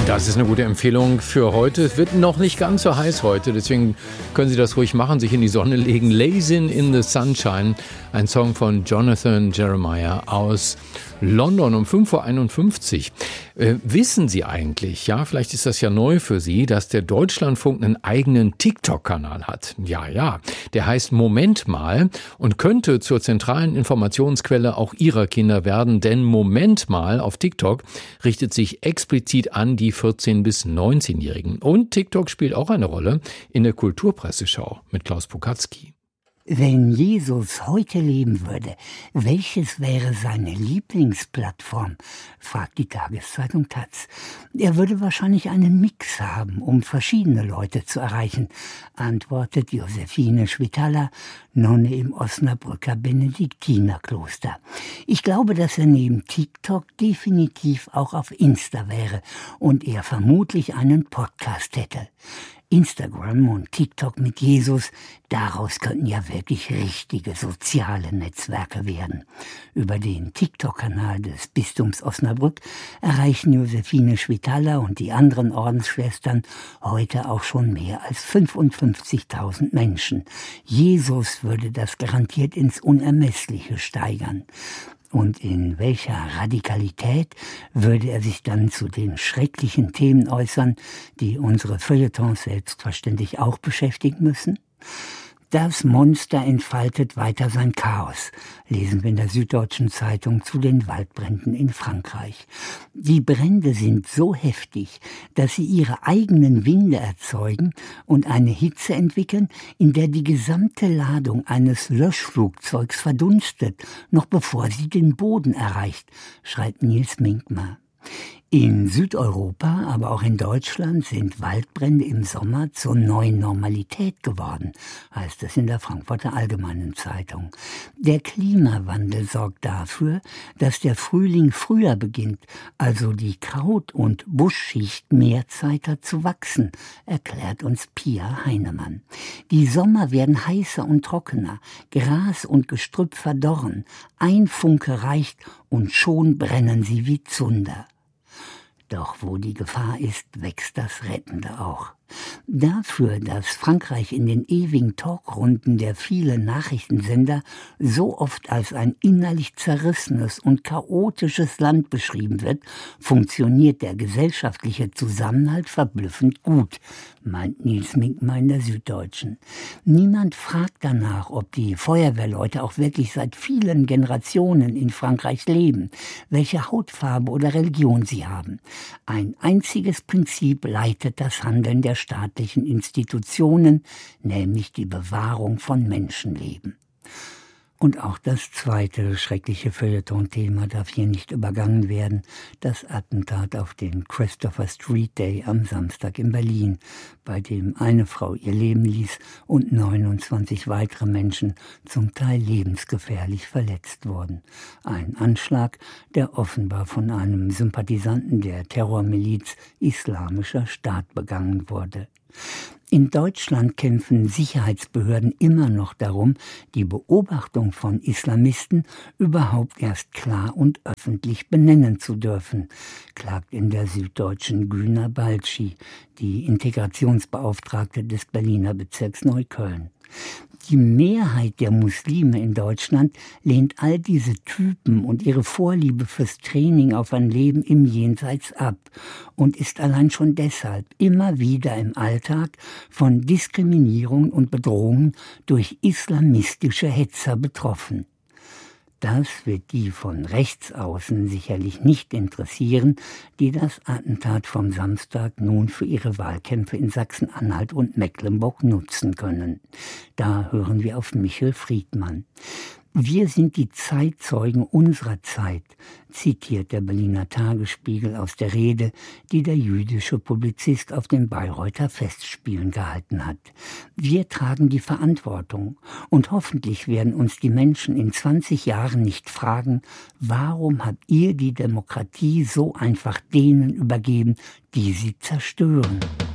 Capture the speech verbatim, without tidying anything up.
Das ist eine gute Empfehlung für heute. Es wird noch nicht ganz so heiß heute, deswegen können Sie das ruhig machen, sich in die Sonne legen. Lazing in the Sunshine, ein Song von Jonathan Jeremiah aus London um fünf Uhr einundfünfzig. Äh, wissen Sie eigentlich, ja, vielleicht ist das ja neu für Sie, dass der Deutschlandfunk einen eigenen TikTok-Kanal hat? Ja, ja, der heißt Moment mal und könnte zur zentralen Informationsquelle auch Ihrer Kinder werden, denn Moment mal auf TikTok richtet sich explizit an die vierzehn- bis neunzehnjährigen. Und TikTok spielt auch eine Rolle in der Kulturpresseschau mit Klaus Pokatzki. Wenn Jesus heute leben würde, welches wäre seine Lieblingsplattform? Fragt die Tageszeitung Taz. Er würde wahrscheinlich einen Mix haben, um verschiedene Leute zu erreichen, antwortet Josephine Schwitaler, Nonne im Osnabrücker Benediktinerkloster. Ich glaube, dass er neben TikTok definitiv auch auf Insta wäre und er vermutlich einen Podcast hätte. Instagram und TikTok mit Jesus, daraus könnten ja wirklich richtige soziale Netzwerke werden. Über den TikTok-Kanal des Bistums Osnabrück erreichen Josephine Schwitaler und die anderen Ordensschwestern heute auch schon mehr als fünfundfünfzigtausend Menschen. Jesus würde das garantiert ins Unermessliche steigern. Und in welcher Radikalität würde er sich dann zu den schrecklichen Themen äußern, die unsere Feuilletons selbstverständlich auch beschäftigen müssen? Das Monster entfaltet weiter sein Chaos, lesen wir in der Süddeutschen Zeitung zu den Waldbränden in Frankreich. Die Brände sind so heftig, dass sie ihre eigenen Winde erzeugen und eine Hitze entwickeln, in der die gesamte Ladung eines Löschflugzeugs verdunstet, noch bevor sie den Boden erreicht, schreibt Nils Minkmar. In Südeuropa, aber auch in Deutschland sind Waldbrände im Sommer zur neuen Normalität geworden, heißt es in der Frankfurter Allgemeinen Zeitung. Der Klimawandel sorgt dafür, dass der Frühling früher beginnt, also die Kraut- und Buschschicht mehr Zeit hat zu wachsen, erklärt uns Pia Heinemann. Die Sommer werden heißer und trockener, Gras und Gestrüpp verdorren, ein Funke reicht und schon brennen sie wie Zunder. Doch wo die Gefahr ist, wächst das Rettende auch. Dafür, dass Frankreich in den ewigen Talkrunden der vielen Nachrichtensender so oft als ein innerlich zerrissenes und chaotisches Land beschrieben wird, funktioniert der gesellschaftliche Zusammenhalt verblüffend gut, meint Nils Minkmar in der Süddeutschen. Niemand fragt danach, ob die Feuerwehrleute auch wirklich seit vielen Generationen in Frankreich leben, welche Hautfarbe oder Religion sie haben. Ein einziges Prinzip leitet das Handeln der staatlichen Institutionen, nämlich die Bewahrung von Menschenleben. Und auch das zweite schreckliche Feuilleton-Thema darf hier nicht übergangen werden, das Attentat auf den Christopher Street Day am Samstag in Berlin, bei dem eine Frau ihr Leben ließ und neunundzwanzig weitere Menschen zum Teil lebensgefährlich verletzt wurden. Ein Anschlag, der offenbar von einem Sympathisanten der Terrormiliz Islamischer Staat begangen wurde. In Deutschland kämpfen Sicherheitsbehörden immer noch darum, die Beobachtung von Islamisten überhaupt erst klar und öffentlich benennen zu dürfen, klagt in der Süddeutschen Güner Balci, die Integrationsbeauftragte des Berliner Bezirks Neukölln. Die Mehrheit der Muslime in Deutschland lehnt all diese Typen und ihre Vorliebe fürs Training auf ein Leben im Jenseits ab und ist allein schon deshalb immer wieder im Alltag von Diskriminierung und Bedrohungen durch islamistische Hetzer betroffen. Das wird die von rechts außen sicherlich nicht interessieren, die das Attentat vom Samstag nun für ihre Wahlkämpfe in Sachsen-Anhalt und Mecklenburg nutzen können. Da hören wir auf Michel Friedmann. Wir sind die Zeitzeugen unserer Zeit, zitiert der Berliner Tagesspiegel aus der Rede, die der jüdische Publizist auf den Bayreuther Festspielen gehalten hat. Wir tragen die Verantwortung und hoffentlich werden uns die Menschen in zwanzig Jahren nicht fragen, warum habt ihr die Demokratie so einfach denen übergeben, die sie zerstören?